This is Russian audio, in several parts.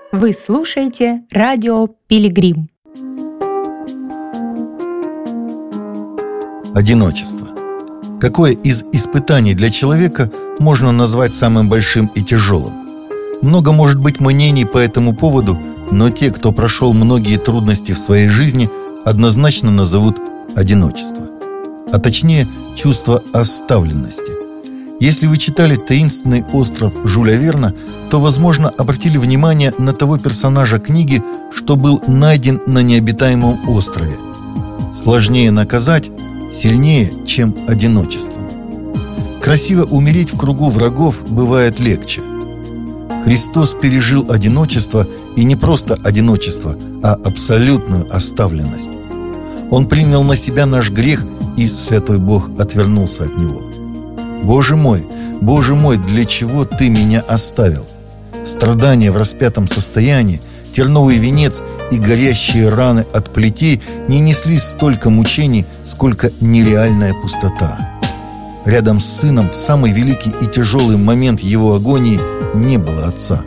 Вы слушаете радио Пилигрим. Одиночество. Какое из испытаний для человека можно назвать самым большим и тяжелым? Много может быть мнений по этому поводу, но те, кто прошел многие трудности в своей жизни, однозначно назовут одиночество. А точнее, чувство оставленности. Если вы читали «Таинственный остров» Жюля Верна, то, возможно, обратили внимание на того персонажа книги, что был найден на необитаемом острове. Сложнее наказать, сильнее, чем одиночеством. Красиво умереть в кругу врагов бывает легче. Христос пережил одиночество, и не просто одиночество, а абсолютную оставленность. Он принял на себя наш грех, и святой Бог отвернулся от него. Боже мой, для чего Ты меня оставил?» Страдания в распятом состоянии, терновый венец и горящие раны от плетей не несли столько мучений, сколько нереальная пустота. Рядом с сыном в самый великий и тяжелый момент его агонии не было отца.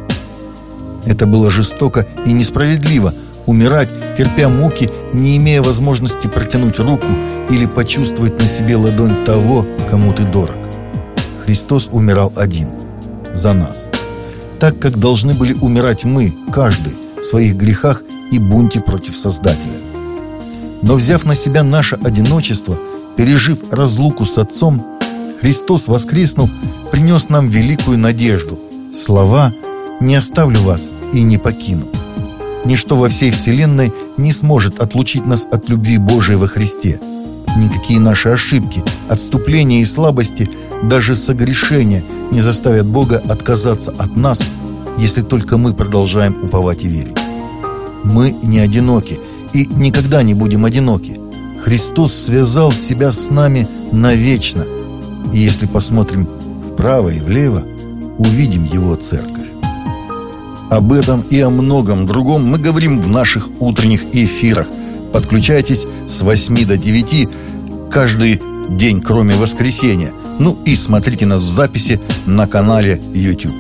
Это было жестоко и несправедливо – умирать, терпя муки, не имея возможности протянуть руку или почувствовать на себе ладонь того, кому ты дорог. Христос умирал один, за нас. Так, как должны были умирать мы, каждый, в своих грехах и бунте против Создателя. Но взяв на себя наше одиночество, пережив разлуку с Отцом, Христос, воскреснув, принес нам великую надежду. Слова «Не оставлю вас и не покину». Ничто во всей вселенной не сможет отлучить нас от любви Божией во Христе. Никакие наши ошибки, отступления и слабости, даже согрешения не заставят Бога отказаться от нас, если только мы продолжаем уповать и верить. Мы не одиноки и никогда не будем одиноки. Христос связал себя с нами навечно. И если посмотрим вправо и влево, увидим Его церковь. Об этом и о многом другом мы говорим в наших утренних эфирах. Подключайтесь с 8 до 9 каждый день, кроме воскресенья. Ну и смотрите нас в записи на канале YouTube.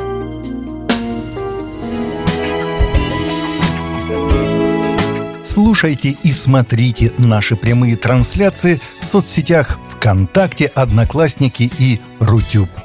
Слушайте и смотрите наши прямые трансляции в соцсетях ВКонтакте, Одноклассники и Рутюб.